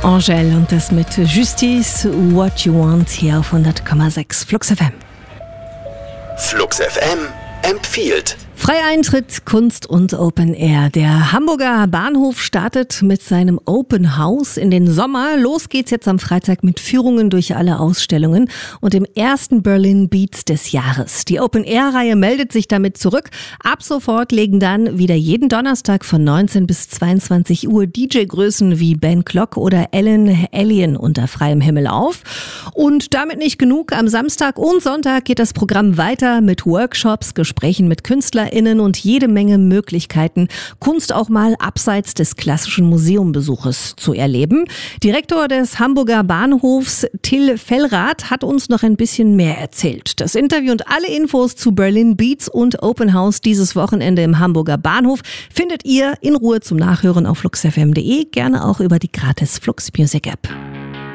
Angèle und das mit Justice, What You Want hier auf 100,6 Flux FM. Flux FM empfiehlt. Freieintritt, Kunst und Open Air. Der Hamburger Bahnhof startet mit seinem Open House in den Sommer. Los geht's jetzt am Freitag mit Führungen durch alle Ausstellungen und dem ersten Berlin Beats des Jahres. Die Open Air Reihe meldet sich damit zurück. Ab sofort legen dann wieder jeden Donnerstag von 19 bis 22 Uhr DJ-Größen wie Ben Klock oder Ellen Allien unter freiem Himmel auf. Und damit nicht genug. Am Samstag und Sonntag geht das Programm weiter mit Workshops, Gesprächen mit KünstlerInnen und jede Menge Möglichkeiten, Kunst auch mal abseits des klassischen Museumbesuches zu erleben. Direktor des Hamburger Bahnhofs, Till Fellrath, hat uns noch ein bisschen mehr erzählt. Das Interview und alle Infos zu Berlin Beats und Open House dieses Wochenende im Hamburger Bahnhof findet ihr in Ruhe zum Nachhören auf fluxfm.de, gerne auch über die gratis Flux Music App.